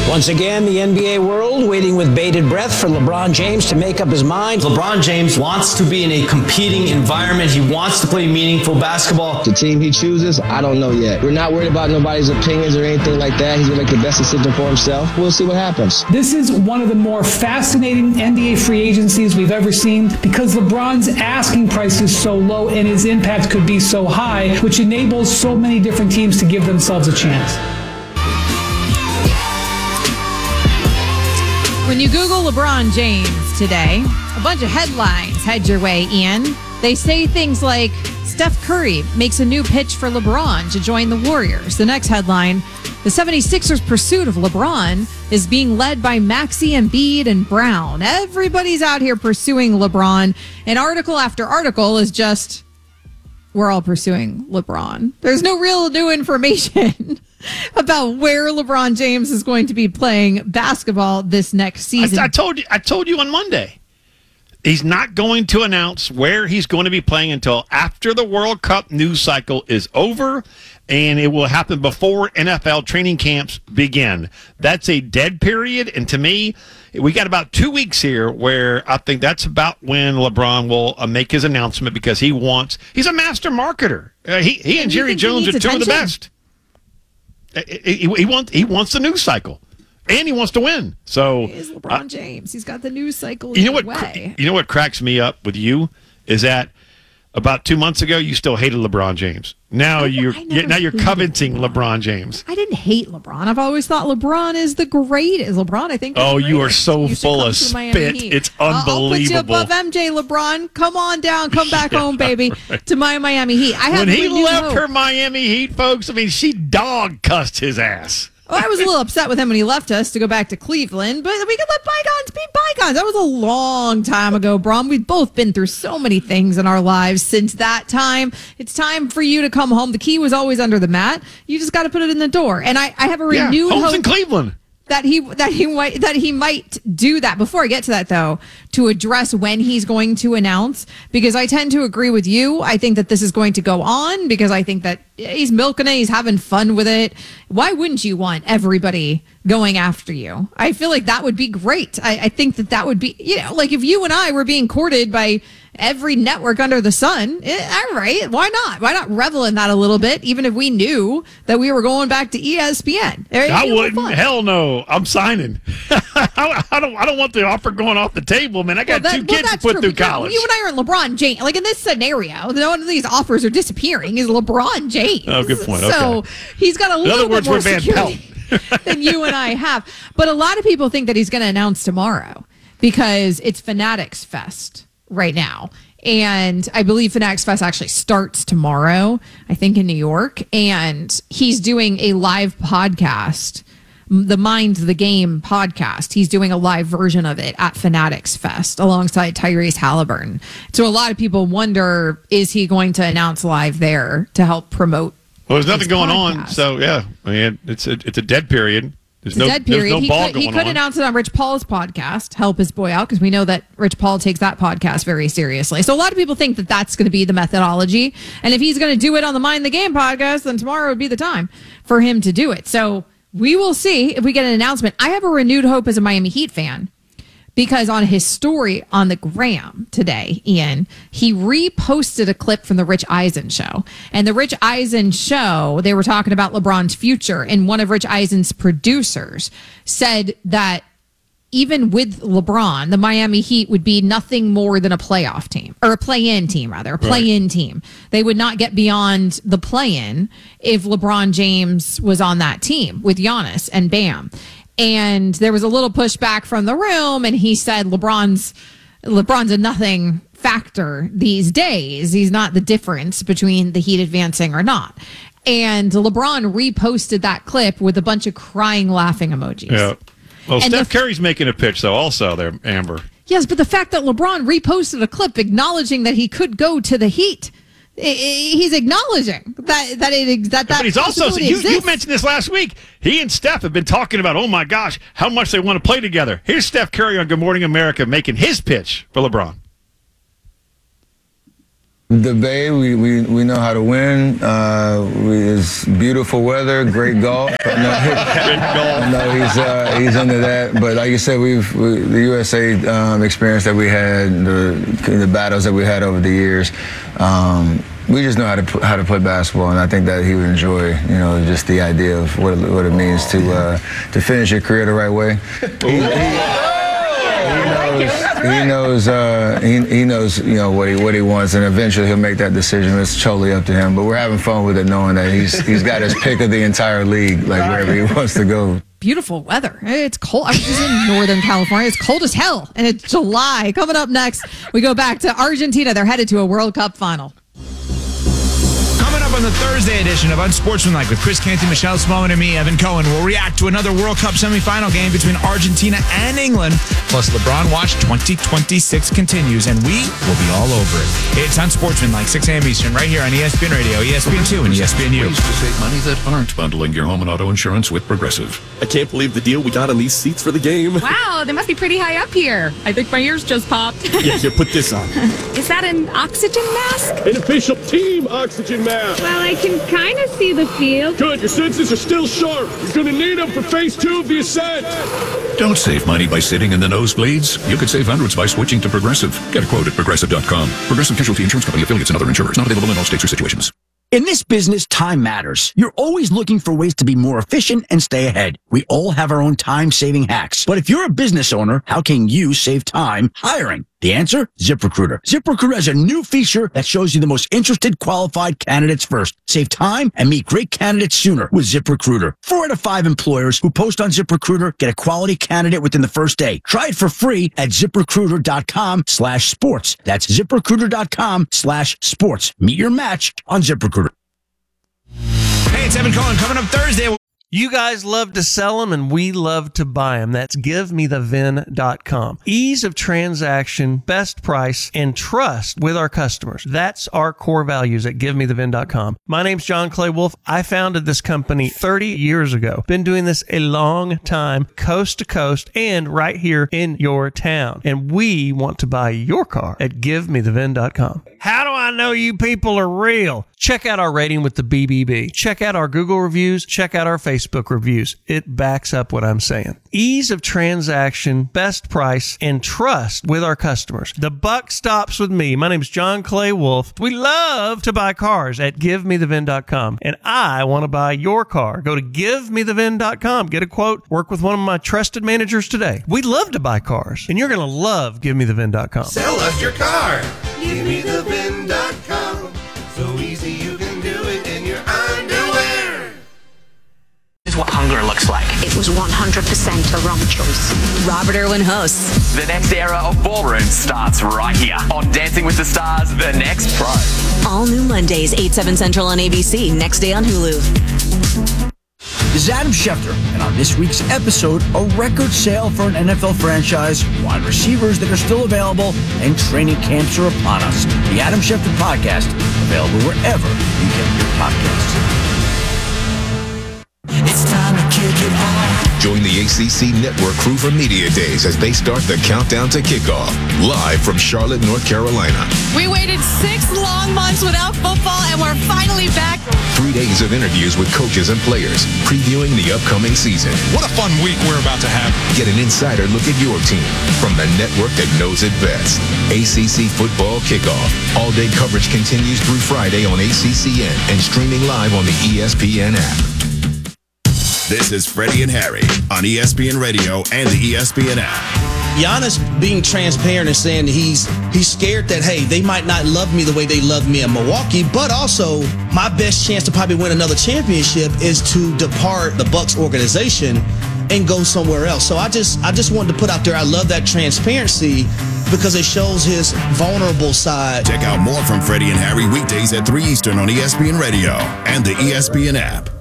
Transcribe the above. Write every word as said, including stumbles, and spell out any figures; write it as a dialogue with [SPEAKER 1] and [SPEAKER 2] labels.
[SPEAKER 1] Once again, the N B A world waiting with bated breath for LeBron James to make up his mind.
[SPEAKER 2] LeBron James wants to be in a competing environment. He wants to play meaningful basketball.
[SPEAKER 3] The team he chooses, I don't know yet. We're not worried about nobody's opinions or anything like that. He's going to make the best decision for himself. We'll see what happens.
[SPEAKER 4] This is one of the more fascinating N B A free agencies we've ever seen because LeBron's asking price is so low and his impact could be so high, which enables so many different teams to give themselves a chance.
[SPEAKER 5] When you Google LeBron James today, a bunch of headlines head your way, Ian. They say things like, Steph Curry makes a new pitch for LeBron to join the Warriors. The next headline, the seventy-sixers' pursuit of LeBron is being led by Maxey, Embiid, and Brown. Everybody's out here pursuing LeBron. And article after article is just, we're all pursuing LeBron. There's no real new information about where LeBron James is going to be playing basketball this next season.
[SPEAKER 6] I, I told you, I told you on Monday. He's not going to announce where he's going to be playing until after the World Cup news cycle is over, and it will happen before N F L training camps begin. That's a dead period, and to me, we got about two weeks here where I think that's about when LeBron will uh, make his announcement because he wants, he's a master marketer. Uh, he, he and, and Jerry Jones are two attention? of the best. He, he, he, wants, he wants the news cycle. And he wants to win. So
[SPEAKER 5] he is LeBron uh, James. He's got the news cycle.
[SPEAKER 6] You know what?
[SPEAKER 5] Way.
[SPEAKER 6] You know what cracks me up with you is that about two months ago you still hated LeBron James. Now I, you're I now you're coveting LeBron. LeBron James.
[SPEAKER 5] I didn't hate LeBron. I've always thought LeBron is the greatest. LeBron, I think.
[SPEAKER 6] Oh, you are so you full of spit. It's unbelievable. I'll put you
[SPEAKER 5] above M J. LeBron. Come on down. Come back yeah, home, baby, right. to my Miami Heat. I
[SPEAKER 6] when he left
[SPEAKER 5] hope.
[SPEAKER 6] her Miami Heat, folks. I mean, she dog cussed his ass.
[SPEAKER 5] Well, I was a little upset with him when he left us to go back to Cleveland, but we can let bygones be bygones. That was a long time ago, Brom. We've both been through so many things in our lives since that time. It's time for you to come home. The key was always under the mat. You just got to put it in the door. And I, I have a renewed
[SPEAKER 6] yeah, home's
[SPEAKER 5] hope
[SPEAKER 6] in Cleveland.
[SPEAKER 5] that he that he might that he might do that. Before I get to that, though, to address when he's going to announce, because I tend to agree with you. I think that this is going to go on because I think that he's milking it. He's having fun with it. Why wouldn't you want everybody going after you? I feel like that would be great. I, I think that that would be, you know, like if you and I were being courted by every network under the sun, eh, all right, why not? Why not revel in that a little bit, even if we knew that we were going back to E S P N?
[SPEAKER 6] I wouldn't. Hell no. I'm signing. I, I don't I don't want the offer going off the table, man. I got well, that, two kids well, to put through college.
[SPEAKER 5] You and I are in LeBron James. Like in this scenario, none of these offers are disappearing. Is LeBron James.
[SPEAKER 6] Oh, good point. Okay.
[SPEAKER 5] So he's got a
[SPEAKER 6] in
[SPEAKER 5] little
[SPEAKER 6] other words,
[SPEAKER 5] bit more
[SPEAKER 6] we're Van
[SPEAKER 5] security than you and I have. But a lot of people think that he's going to announce tomorrow because it's Fanatics Fest right now. And I believe Fanatics Fest actually starts tomorrow, I think in New York. And he's doing a live podcast, the Mind the Game podcast. He's doing a live version of it at Fanatics Fest alongside Tyrese Halliburton. So a lot of people wonder, is he going to announce live there to help promote?
[SPEAKER 6] Well, there's nothing going podcast? on. So, yeah, I mean, it's a, it's a dead period. There's
[SPEAKER 5] it's
[SPEAKER 6] no,
[SPEAKER 5] a dead period.
[SPEAKER 6] There's no
[SPEAKER 5] he
[SPEAKER 6] ball
[SPEAKER 5] could,
[SPEAKER 6] going
[SPEAKER 5] he could
[SPEAKER 6] on.
[SPEAKER 5] announce it on Rich Paul's podcast, help his boy out, because we know that Rich Paul takes that podcast very seriously. So a lot of people think that that's going to be the methodology. And if he's going to do it on the Mind the Game podcast, then tomorrow would be the time for him to do it. So we will see if we get an announcement. I have a renewed hope as a Miami Heat fan, because on his story on the gram today, Ian, he reposted a clip from the Rich Eisen show. And the Rich Eisen show, they were talking about LeBron's future. And one of Rich Eisen's producers said that even with LeBron, the Miami Heat would be nothing more than a playoff team, or a play-in team, rather, a play-in right. team. They would not get beyond the play-in if LeBron James was on that team with Giannis and Bam. And there was a little pushback from the room, and he said LeBron's LeBron's a nothing factor these days. He's not the difference between the Heat advancing or not. And LeBron reposted that clip with a bunch of crying, laughing emojis.
[SPEAKER 6] Yeah. Well, and Steph
[SPEAKER 5] the,
[SPEAKER 6] Curry's making a pitch, though, also there, Amber.
[SPEAKER 5] Yes, but the fact that LeBron reposted a clip acknowledging that he could go to the Heat, he's acknowledging that that it that that.
[SPEAKER 6] But he's also you, you mentioned this last week. He and Steph have been talking about, oh my gosh, how much they want to play together. Here's Steph Curry on Good Morning America making his pitch for LeBron.
[SPEAKER 7] The Bay, we, we, we know how to win. Uh, we, it's beautiful weather, great golf. I know, I know he's uh, he's into that. But like you said, we've we, the U S A um, experience that we had, the the battles that we had over the years. Um, we just know how to how to play basketball, and I think that he would enjoy, you know, just the idea of what it, what it means to uh, to finish your career the right way. He, he, He knows. He knows. Uh, he, he knows. You know what he what he wants, and eventually he'll make that decision. It's totally up to him. But we're having fun with it, knowing that he's he's got his pick of the entire league, like wherever he wants to go.
[SPEAKER 5] Beautiful weather. It's cold. I was just in Northern California. It's cold as hell, and it's July. Coming up next, we go back to Argentina. They're headed to a World Cup final.
[SPEAKER 8] Coming up on the Thursday edition of Unsportsmanlike with Chris Canty, Michelle Smallman, and me, Evan Cohen, we'll react to another World Cup semifinal game between Argentina and England. Plus, LeBron Watch twenty twenty-six continues, and we will be all over it. It's Unsportsmanlike, six a.m. Eastern, right here on E S P N Radio, E S P N two, and E S P N U.
[SPEAKER 9] Ways to save money that aren't bundling your home and auto insurance with Progressive.
[SPEAKER 10] I can't believe the deal we got on these seats for the game.
[SPEAKER 11] Wow, they must be pretty high up here. I think my ears just popped.
[SPEAKER 10] Yeah, here, put this on.
[SPEAKER 11] Is that an oxygen mask?
[SPEAKER 10] An official team oxygen mask.
[SPEAKER 11] Well, I can kind of see the field.
[SPEAKER 10] Good, your senses are still sharp. You're going to need them for phase two of the ascent.
[SPEAKER 9] Don't save money by sitting in the nosebleeds. You could save hundreds by switching to Progressive. Get a quote at Progressive dot com. Progressive Casualty Insurance Company, affiliates, and other insurers. Not available in all states or situations.
[SPEAKER 12] In this business, time matters. You're always looking for ways to be more efficient and stay ahead. We all have our own time-saving hacks. But if you're a business owner, how can you save time hiring? The answer? ZipRecruiter. ZipRecruiter has a new feature that shows you the most interested qualified candidates first. Save time and meet great candidates sooner with ZipRecruiter. Four out of five employers who post on ZipRecruiter get a quality candidate within the first day. Try it for free at ZipRecruiter.com slash sports. That's ZipRecruiter.com slash sports. Meet your match on ZipRecruiter.
[SPEAKER 8] Hey, it's Evan Cohen. Coming up Thursday.
[SPEAKER 13] You guys love to sell them, and we love to buy them. That's give me the vin dot com. Ease of transaction, best price, and trust with our customers. That's our core values at give me the vin dot com. My name's John Clay Wolf. I founded this company thirty years ago. Been doing this a long time, coast to coast, and right here in your town. And we want to buy your car at give me the vin dot com. How do I know you people are real? Check out our rating with the B B B. Check out our Google reviews. Check out our Facebook reviews. It backs up what I'm saying. Ease of transaction, best price, and trust with our customers. The buck stops with me. My name's John Clay Wolf. We love to buy cars at give me the vin dot com. And I want to buy your car. Go to give me the vin dot com. Get a quote. Work with one of my trusted managers today. We love to buy cars. And you're going to love give me the vin dot com.
[SPEAKER 14] Sell us your car. give me the vin dot com. So easy you can do it in your underwear.
[SPEAKER 15] This is what hunger looks like.
[SPEAKER 16] It was one hundred percent a wrong choice.
[SPEAKER 17] Robert Irwin hosts.
[SPEAKER 15] The next era of ballroom starts right here on Dancing with the Stars, The Next Pro.
[SPEAKER 17] All new Mondays, eight, seven Central on A B C, next day on Hulu.
[SPEAKER 12] This is Adam Schefter, and on this week's episode, a record sale for an N F L franchise, wide receivers that are still available, and training camps are upon us. The Adam Schefter Podcast, available wherever you get your podcasts.
[SPEAKER 14] It's time to kick it off.
[SPEAKER 18] Join the A C C Network crew for Media Days as they start the countdown to kickoff, live from Charlotte, North Carolina.
[SPEAKER 19] We waited six long months without football, and we're finally back.
[SPEAKER 18] Three days of interviews with coaches and players, previewing the upcoming season.
[SPEAKER 8] What a fun week we're about to have.
[SPEAKER 18] Get an insider look at your team from the network that knows it best. A C C Football Kickoff. All-day coverage continues through Friday on A C C N and streaming live on the E S P N app.
[SPEAKER 20] This is Freddie and Harry on E S P N Radio and the E S P N app.
[SPEAKER 21] Giannis being transparent and saying that he's he's scared that, hey, they might not love me the way they love me in Milwaukee, but also my best chance to probably win another championship is to depart the Bucks organization and go somewhere else. So I just I just wanted to put out there, I love that transparency because it shows his vulnerable side.
[SPEAKER 20] Check out more from Freddie and Harry weekdays at three Eastern on E S P N Radio and the E S P N app.